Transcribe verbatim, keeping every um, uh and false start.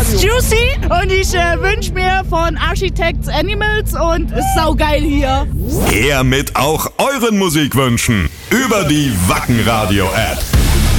ist Juicy und ich äh, wünsche mir von Architects Animals und ist saugeil hier. Her mit auch euren Musikwünschen über die Wacken Radio App.